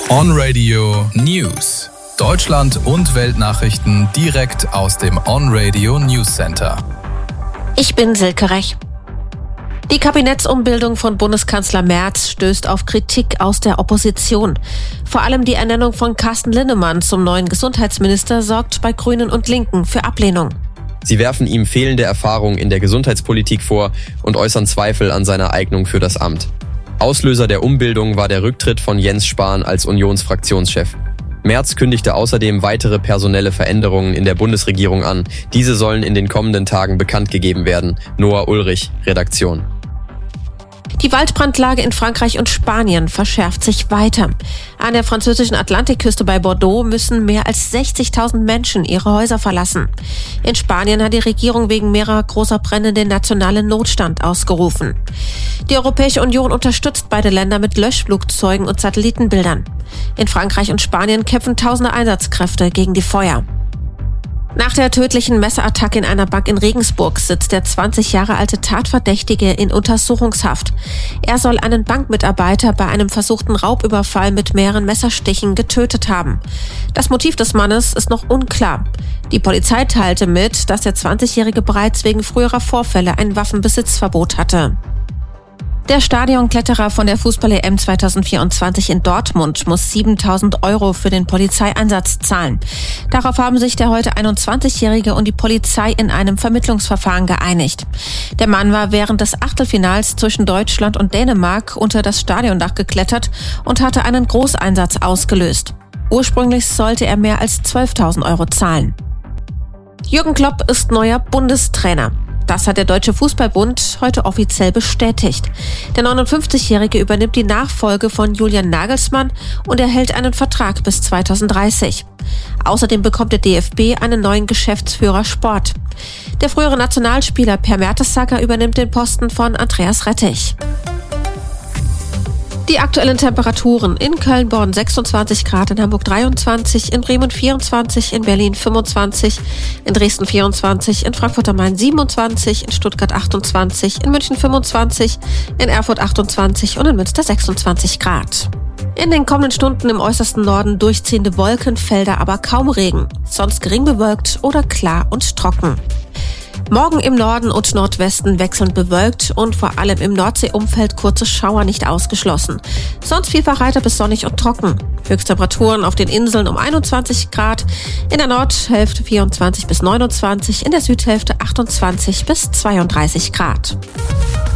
On Radio News. Deutschland und Weltnachrichten direkt aus dem On Radio News Center. Ich bin Silke Rech. Die Kabinettsumbildung von Bundeskanzler Merz stößt auf Kritik aus der Opposition. Vor allem die Ernennung von Carsten Linnemann zum neuen Gesundheitsminister sorgt bei Grünen und Linken für Ablehnung. Sie werfen ihm fehlende Erfahrung in der Gesundheitspolitik vor und äußern Zweifel an seiner Eignung für das Amt. Auslöser der Umbildung war der Rücktritt von Jens Spahn als Unionsfraktionschef. Merz kündigte außerdem weitere personelle Veränderungen in der Bundesregierung an. Diese sollen in den kommenden Tagen bekannt gegeben werden. Noah Ulrich, Redaktion. Die Waldbrandlage in Frankreich und Spanien verschärft sich weiter. An der französischen Atlantikküste bei Bordeaux müssen mehr als 60.000 Menschen ihre Häuser verlassen. In Spanien hat die Regierung wegen mehrerer großer Brände den nationalen Notstand ausgerufen. Die Europäische Union unterstützt beide Länder mit Löschflugzeugen und Satellitenbildern. In Frankreich und Spanien kämpfen tausende Einsatzkräfte gegen die Feuer. Nach der tödlichen Messerattacke in einer Bank in Regensburg sitzt der 20 Jahre alte Tatverdächtige in Untersuchungshaft. Er soll einen Bankmitarbeiter bei einem versuchten Raubüberfall mit mehreren Messerstichen getötet haben. Das Motiv des Mannes ist noch unklar. Die Polizei teilte mit, dass der 20-Jährige bereits wegen früherer Vorfälle ein Waffenbesitzverbot hatte. Der Stadionkletterer von der Fußball-EM 2024 in Dortmund muss 7.000 € für den Polizeieinsatz zahlen. Darauf haben sich der heute 21-Jährige und die Polizei in einem Vermittlungsverfahren geeinigt. Der Mann war während des Achtelfinals zwischen Deutschland und Dänemark unter das Stadiondach geklettert und hatte einen Großeinsatz ausgelöst. Ursprünglich sollte er mehr als 12.000 € zahlen. Jürgen Klopp ist neuer Bundestrainer. Das hat der Deutsche Fußballbund heute offiziell bestätigt. Der 59-Jährige übernimmt die Nachfolge von Julian Nagelsmann und erhält einen Vertrag bis 2030. Außerdem bekommt der DFB einen neuen Geschäftsführer Sport. Der frühere Nationalspieler Per Mertesacker übernimmt den Posten von Andreas Rettich. Die aktuellen Temperaturen: in Köln-Bonn 26 Grad, in Hamburg 23, in Bremen 24, in Berlin 25, in Dresden 24, in Frankfurt am Main 27, in Stuttgart 28, in München 25, in Erfurt 28 und in Münster 26 Grad. In den kommenden Stunden im äußersten Norden durchziehende Wolkenfelder, aber kaum Regen, sonst gering bewölkt oder klar und trocken. Morgen im Norden und Nordwesten wechselnd bewölkt und vor allem im Nordseeumfeld kurze Schauer nicht ausgeschlossen. Sonst vielfach heiter bis sonnig und trocken. Höchsttemperaturen auf den Inseln um 21 Grad, in der Nordhälfte 24 bis 29, in der Südhälfte 28 bis 32 Grad.